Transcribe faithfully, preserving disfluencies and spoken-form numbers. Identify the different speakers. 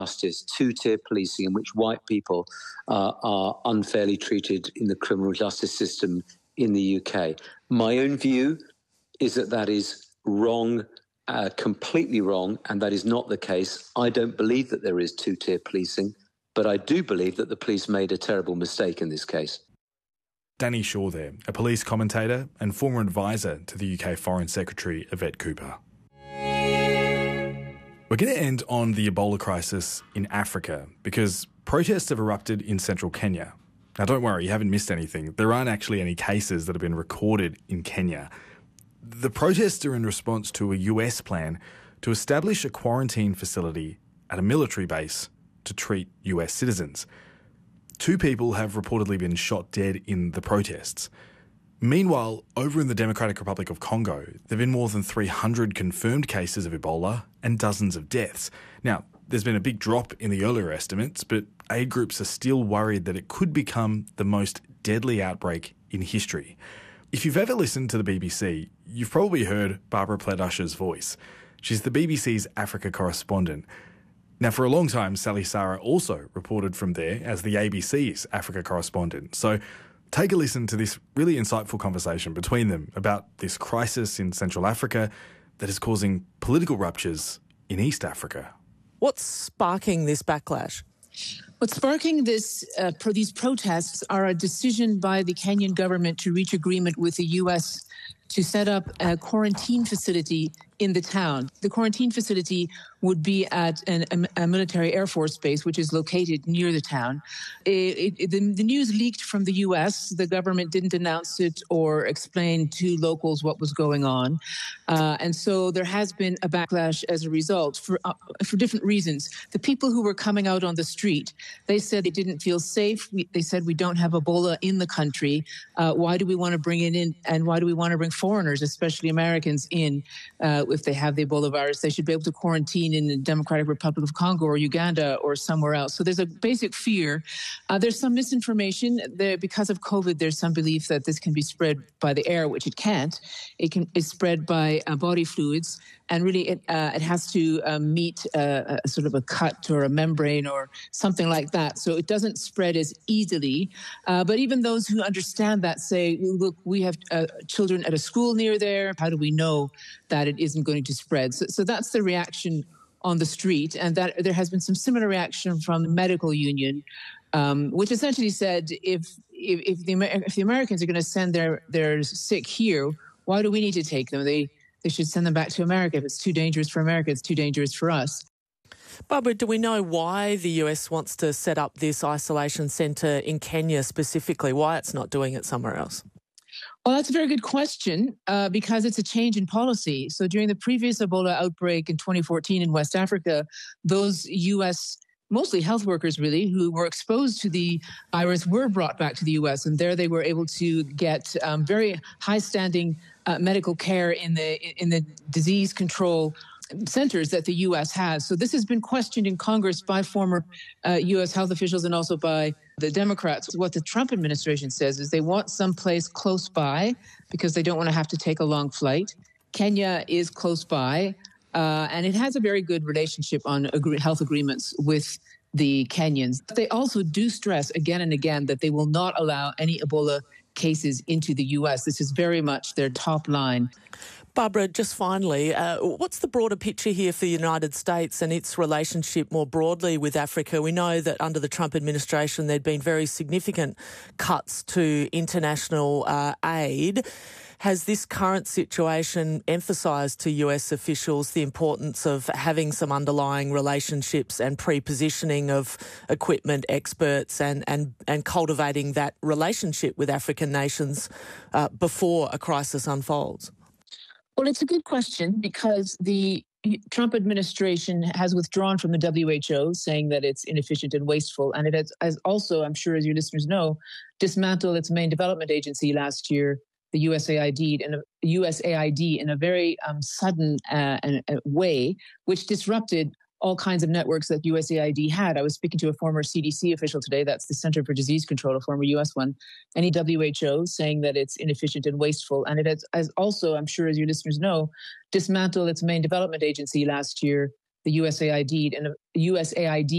Speaker 1: justice, two-tier policing in which white people uh, are unfairly treated in the criminal justice system in the U K. My own view is that that is wrong, uh, completely wrong, and that is not the case. I don't believe that there is two-tier policing, but I do believe that the police made a terrible mistake in this case.
Speaker 2: Danny Shaw there, a police commentator and former advisor to the U K Foreign Secretary Yvette Cooper. We're going to end on the Ebola crisis in Africa because protests have erupted in central Kenya. Now, don't worry, you haven't missed anything. There aren't actually any cases that have been recorded in Kenya. The protests are in response to a U S plan to establish a quarantine facility at a military base to treat U S citizens. Two people have reportedly been shot dead in the protests. Meanwhile, over in the Democratic Republic of Congo, there have been more than three hundred confirmed cases of Ebola and dozens of deaths. Now, there's been a big drop in the earlier estimates, but aid groups are still worried that it could become the most deadly outbreak in history. If you've ever listened to the B B C, you've probably heard Barbara Plett-Usher's voice. She's the B B C's Africa correspondent. Now, for a long time, Sally Sara also reported from there as the A B C's Africa correspondent. So take a listen to this really insightful conversation between them about this crisis in Central Africa that is causing political ruptures in East Africa.
Speaker 3: What's sparking this backlash?
Speaker 4: What's sparking this, uh, pro- these protests are a decision by the Kenyan government to reach agreement with the U S to set up a quarantine facility in the town. The quarantine facility would be at an, a, a military Air Force base, which is located near the town. It, it, the, the news leaked from the U S. The government didn't announce it or explain to locals what was going on. Uh, and so there has been a backlash as a result for, uh, for different reasons. The people who were coming out on the street, they said they didn't feel safe. We, they said, we don't have Ebola in the country. Uh, why do we want to bring it in? And why do we want to bring foreigners, especially Americans, in uh, if they have the Ebola virus? They should be able to quarantine in the Democratic Republic of Congo or Uganda or somewhere else. So there's a basic fear. Uh, there's some misinformation. There, because of COVID, there's some belief that this can be spread by the air, which it can't. It can is spread by uh, body fluids, and really it uh, it has to uh, meet uh, a sort of a cut or a membrane or something like that. So it doesn't spread as easily. Uh, but even those who understand that say, look, we have uh, children at a school near there. How do we know that it isn't going to spread? So, so that's the reaction on the street, and that there has been some similar reaction from the medical union, um, which essentially said, if if, if, the, if the Americans are going to send their, their sick here, why do we need to take them? They they should send them back to America. If it's too dangerous for America, it's too dangerous for us.
Speaker 3: Barbara, do we know why the U S wants to set up this isolation centre in Kenya specifically, why it's not doing it somewhere else?
Speaker 4: Well, that's a very good question, uh, because it's a change in policy. So during the previous Ebola outbreak in twenty fourteen in West Africa, those U S, mostly health workers really, who were exposed to the virus were brought back to the U S, and there they were able to get um, very high-standing uh, medical care in the in the disease control centers that the U S has. So this has been questioned in Congress by former uh, U S health officials and also by the Democrats. What the Trump administration says is they want someplace close by because they don't want to have to take a long flight. Kenya is close by, uh, and it has a very good relationship on agree- health agreements with the Kenyans. They also do stress again and again that they will not allow any Ebola cases into the U S. This is very much their top line.
Speaker 3: Barbara, just finally, uh, what's the broader picture here for the United States and its relationship more broadly with Africa? We know that under the Trump administration there'd been very significant cuts to international uh, aid. Has this current situation emphasised to U S officials the importance of having some underlying relationships and pre-positioning of equipment experts and, and, and cultivating that relationship with African nations uh, before a crisis unfolds?
Speaker 4: Well, it's a good question because the Trump administration has withdrawn from the W H O, saying that it's inefficient and wasteful. And it has, has also, I'm sure as your listeners know, dismantled its main development agency last year, the U S A I D, in a, U S A I D in a very um, sudden uh, uh, way, which disrupted all kinds of networks that U S A I D had. I was speaking to a former C D C official today, that's the Center for Disease Control, a former U S one, and W H O, saying that it's inefficient and wasteful. And it has, has also, I'm sure as your listeners know, dismantled its main development agency last year, the U S A I D and U S A I D